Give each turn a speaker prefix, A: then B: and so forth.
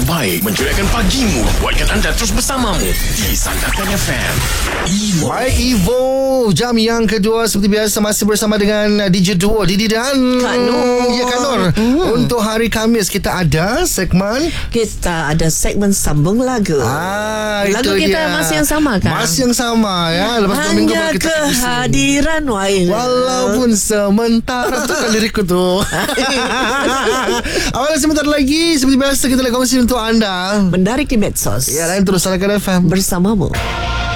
A: terbaik menceriakan pagimu, buatkan anda terus bersamamu di Sandakan FM.
B: Baik Evo, jam yang kedua seperti biasa masih bersama dengan DJ Duo Didi dan
C: Kak Nur.
B: Ya Kak Nur. Untuk hari Khamis kita ada segmen
C: segmen sambung lagu.
B: itu
C: Lagu kita
B: dia.
C: masih yang sama kan?
B: Masih yang sama ya. Lepas 2 minggu
C: Hanya
B: baru kita
C: kehadiran
B: walaupun sementara. Itu kan lirikku tu. Awalnya sebentar lagi seperti biasa kita nak kongsi untuk anda.
C: Mendarik di medsos
B: Ya, lain terus Sandakan FM
C: bersamamu.